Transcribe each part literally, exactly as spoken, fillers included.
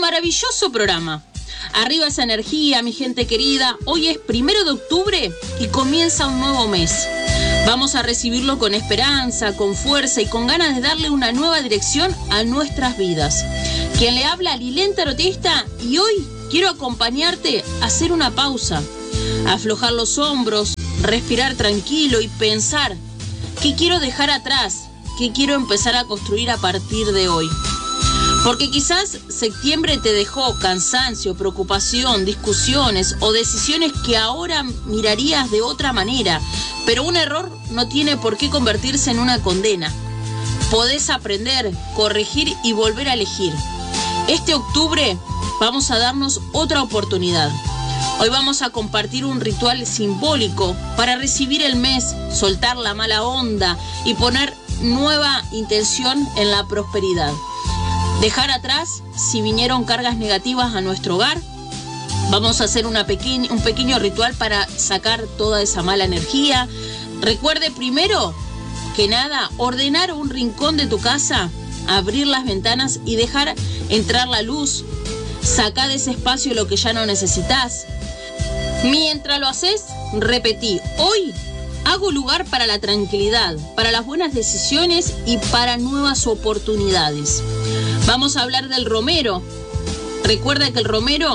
maravilloso programa. Arriba esa energía, mi gente querida. Hoy es primero de octubre y comienza un nuevo mes. Vamos a recibirlo con esperanza, con fuerza y con ganas de darle una nueva dirección a nuestras vidas. Quien le habla, Lilén Tarotista, y hoy quiero acompañarte a hacer una pausa, a aflojar los hombros, respirar tranquilo y pensar qué quiero dejar atrás, qué quiero empezar a construir a partir de hoy. Porque quizás septiembre te dejó cansancio, preocupación, discusiones o decisiones que ahora mirarías de otra manera, pero un error no tiene por qué convertirse en una condena. Podés aprender, corregir y volver a elegir. Este octubre vamos a darnos otra oportunidad. Hoy vamos a compartir un ritual simbólico para recibir el mes, soltar la mala onda y poner nueva intención en la prosperidad. Dejar atrás si vinieron cargas negativas a nuestro hogar. Vamos a hacer una pequeña, un pequeño ritual para sacar toda esa mala energía. Recuerde primero que nada, ordenar un rincón de tu casa, abrir las ventanas y dejar entrar la luz. Sacá de ese espacio lo que ya no necesitas. Mientras lo haces, repetí: hoy hago lugar para la tranquilidad, para las buenas decisiones y para nuevas oportunidades. Vamos a hablar del romero. Recuerda que el romero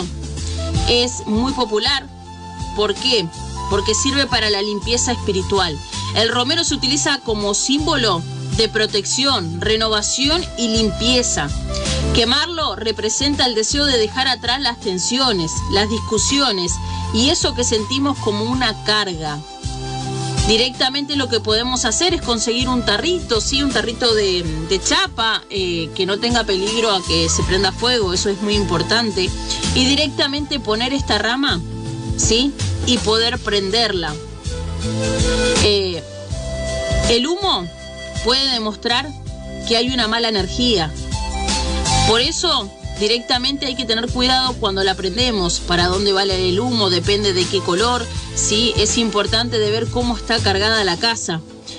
es muy popular. ¿Por qué? Porque sirve para la limpieza espiritual. El romero se utiliza como símbolo de protección, renovación y limpieza. Quemarlo representa el deseo de dejar atrás las tensiones, las discusiones y eso que sentimos como una carga. Directamente lo que podemos hacer es conseguir un tarrito, sí, un tarrito de, de chapa, eh, que no tenga peligro a que se prenda fuego, eso es muy importante. Y directamente poner esta rama, sí, y poder prenderla. Eh, el humo puede demostrar que hay una mala energía. Por eso, directamente hay que tener cuidado cuando la prendemos, para dónde va el humo, depende de qué color, sí, es importante de ver cómo está cargada la casa.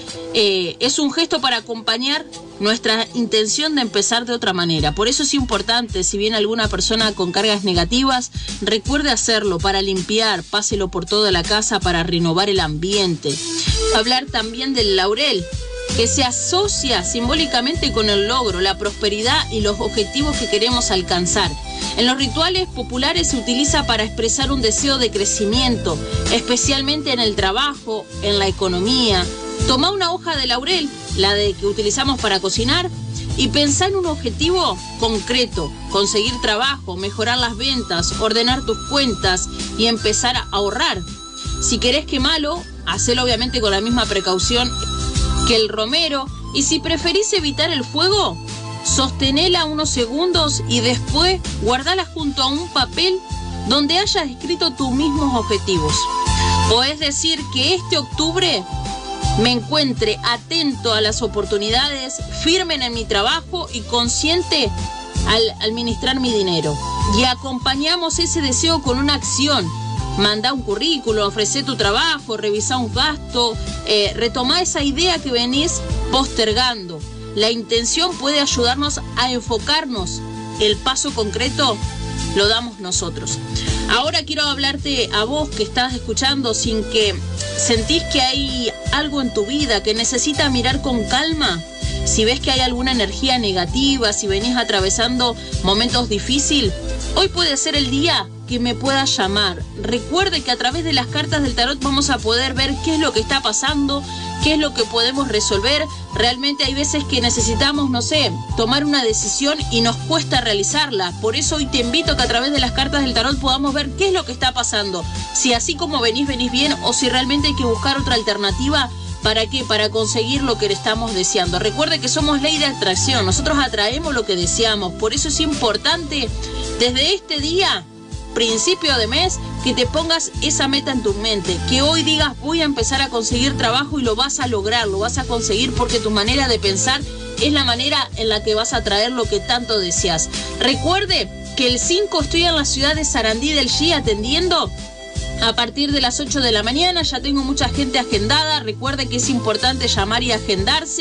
Eh, es un gesto para acompañar nuestra intención de empezar de otra manera. Por eso es importante, si viene alguna persona con cargas negativas, recuerde hacerlo para limpiar, páselo por toda la casa para renovar el ambiente. Hablar también del laurel, que se asocia simbólicamente con el logro, la prosperidad y los objetivos que queremos alcanzar. En los rituales populares se utiliza para expresar un deseo de crecimiento, especialmente en el trabajo, en la economía. Toma una hoja de laurel, la de que utilizamos para cocinar, y pensá en un objetivo concreto: conseguir trabajo, mejorar las ventas, ordenar tus cuentas y empezar a ahorrar. Si querés quemarlo, hacelo obviamente con la misma precaución que el romero, y si preferís evitar el fuego, sostenela unos segundos y después guardala junto a un papel donde hayas escrito tus mismos objetivos. Podés decir que este octubre me encuentre atento a las oportunidades, firme en mi trabajo y consciente al administrar mi dinero. Y acompañamos ese deseo con una acción. Mandá un currículo, ofrecé tu trabajo, revisá un gasto, eh, retomá esa idea que venís postergando. La intención puede ayudarnos a enfocarnos. El paso concreto lo damos nosotros. Ahora quiero hablarte a vos que estás escuchando, sin que sentís que hay algo en tu vida que necesita mirar con calma. Si ves que hay alguna energía negativa, si venís atravesando momentos difíciles, hoy puede ser el día que me puedas llamar. Recuerde que a través de las cartas del tarot vamos a poder ver qué es lo que está pasando, qué es lo que podemos resolver. Realmente hay veces que necesitamos, no sé, tomar una decisión y nos cuesta realizarla. Por eso hoy te invito a que a través de las cartas del tarot podamos ver qué es lo que está pasando. Si así como venís, venís bien, o si realmente hay que buscar otra alternativa. ¿Para qué? Para conseguir lo que estamos deseando. Recuerde que somos ley de atracción. Nosotros atraemos lo que deseamos. Por eso es importante, desde este día, principio de mes, que te pongas esa meta en tu mente, que hoy digas: voy a empezar a conseguir trabajo, y lo vas a lograr, lo vas a conseguir, porque tu manera de pensar es la manera en la que vas a traer lo que tanto deseas. Recuerde que el cinco estoy en la ciudad de Sarandí del G atendiendo a partir de las ocho de la mañana. Ya tengo mucha gente agendada. Recuerde que es importante llamar y agendarse.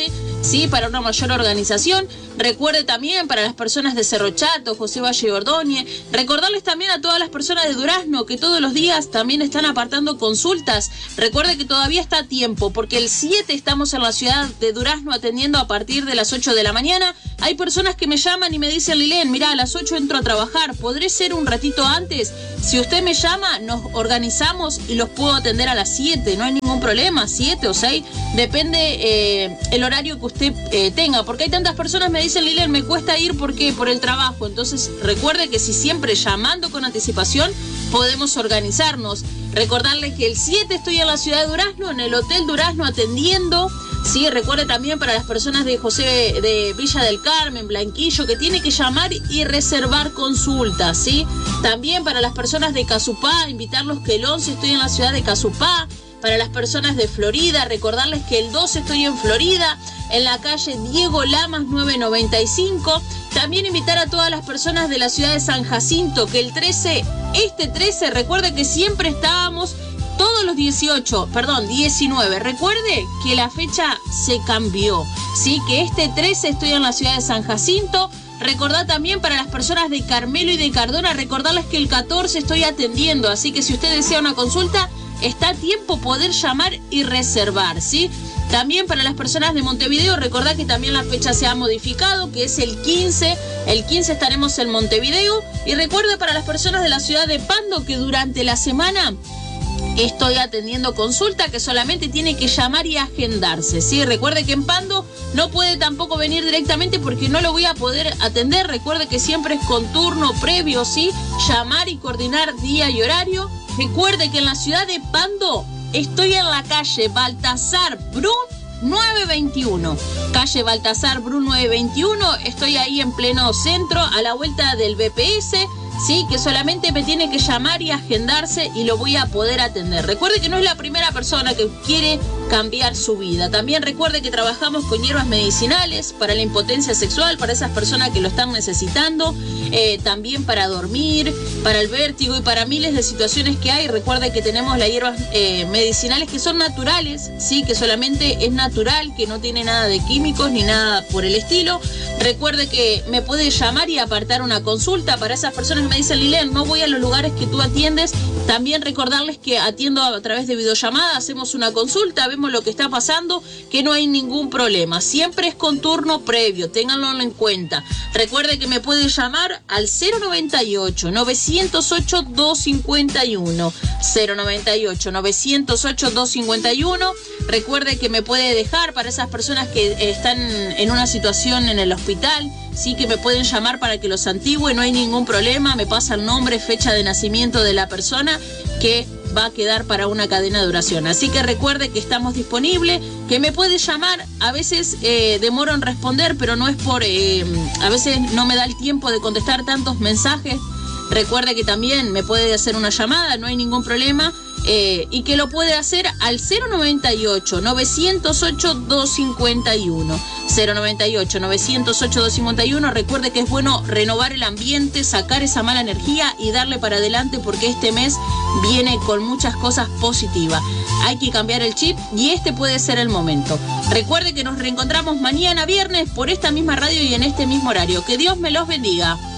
¿sí? Para una mayor organización. Recuerde también para las personas de Cerro Chato, José Valle y Ordóñez, recordarles también a todas las personas de Durazno que todos los días también están apartando consultas. Recuerde que todavía está a tiempo, porque el siete estamos en la ciudad de Durazno atendiendo a partir de las ocho de la mañana. Hay personas que me llaman y me dicen, Lilén, mirá, a las ocho entro a trabajar, ¿podré ser un ratito antes? Si usted me llama, nos organizamos y los puedo atender a las siete, no hay ningún problema, siete o seis, depende eh, el horario que usted eh, tenga, porque hay tantas personas me dicen, Lilian, me cuesta ir porque por el trabajo. Entonces recuerde que si siempre llamando con anticipación podemos organizarnos. Recordarle que el siete estoy en la ciudad de Durazno, en el Hotel Durazno atendiendo. Sí, recuerde también para las personas de José de Villa del Carmen, Blanquillo, que tiene que llamar y reservar consultas, ¿sí? También para las personas de Casupá, invitarlos que el once estoy en la ciudad de Casupá. Para las personas de Florida, recordarles que el doce estoy en Florida, en la calle Diego Lamas nueve noventa y cinco. También invitar a todas las personas de la ciudad de San Jacinto, que el trece, este trece, recuerde que siempre estábamos todos los dieciocho, perdón, diecinueve. Recuerde que la fecha se cambió, ¿sí? Que este trece estoy en la ciudad de San Jacinto. Recordad también para las personas de Carmelo y de Cardona, recordarles que el catorce estoy atendiendo, así que si usted desea una consulta, está a tiempo poder llamar y reservar, ¿sí? También para las personas de Montevideo, recordad que también la fecha se ha modificado, que es el quince. El quince estaremos en Montevideo. Y recuerda para las personas de la ciudad de Pando que durante la semana estoy atendiendo consulta, que solamente tiene que llamar y agendarse, ¿sí? Recuerde que en Pando no puede tampoco venir directamente porque no lo voy a poder atender. Recuerde que siempre es con turno previo, ¿sí? Llamar y coordinar día y horario. Recuerde que en la ciudad de Pando estoy en la calle Baltasar Brun nueve veintiuno. Calle Baltasar Brun nueve veintiuno. Estoy ahí en pleno centro, a la vuelta del B P S. Sí, que solamente me tiene que llamar y agendarse y lo voy a poder atender. Recuerde que no es la primera persona que quiere cambiar su vida. También recuerde que trabajamos con hierbas medicinales para la impotencia sexual, para esas personas que lo están necesitando, eh, también para dormir, para el vértigo y para miles de situaciones que hay. Recuerde que tenemos las hierbas eh, medicinales que son naturales, sí, que solamente es natural, que no tiene nada de químicos ni nada por el estilo. Recuerde que me puede llamar y apartar una consulta para esas personas que me dicen, Lilén, no voy a los lugares que tú atiendes. También recordarles que atiendo a través de videollamada, hacemos una consulta, vemos lo que está pasando, que no hay ningún problema. Siempre es con turno previo, ténganlo en cuenta. Recuerde que me puede llamar al cero noventa y ocho, novecientos ocho, doscientos cincuenta y uno. cero noventa y ocho, novecientos ocho, doscientos cincuenta y uno. Recuerde que me puede dejar para esas personas que están en una situación en el hospital, sí, que me pueden llamar para que los santigüe, no hay ningún problema. Me pasa el nombre, fecha de nacimiento de la persona que va a quedar para una cadena de duración. Así que recuerde que estamos disponibles, que me puede llamar. A veces eh, demoro en responder, pero no es por... Eh, a veces no me da el tiempo de contestar tantos mensajes. Recuerde que también me puede hacer una llamada, no hay ningún problema. Eh, y que lo puede hacer al cero noventa y ocho, novecientos ocho, doscientos cincuenta y uno. cero noventa y ocho, novecientos ocho, doscientos cincuenta y uno. Recuerde que es bueno renovar el ambiente, sacar esa mala energía y darle para adelante, porque este mes viene con muchas cosas positivas. Hay que cambiar el chip y este puede ser el momento. Recuerde que nos reencontramos mañana viernes por esta misma radio y en este mismo horario. Que Dios me los bendiga.